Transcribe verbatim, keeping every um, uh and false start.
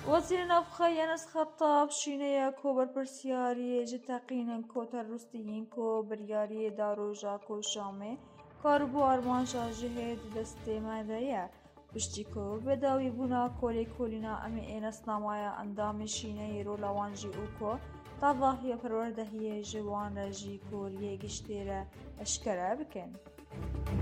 وەزیرە ناوخۆ یانس خەتاب شینەیە کۆ بەرپرسیاریە ji teqînên ku terorîstiyên ku biryariyê daroja ku Şamê karibû armanca jihê di destê me de ye, piştî ku bêdawîbûna kolêkolîna em ê nasnamaya endamê şîneyê rola wan jî û ku davahiya perwerdehiyê ji wan re jî ku riyê giştî re eşkere bikin.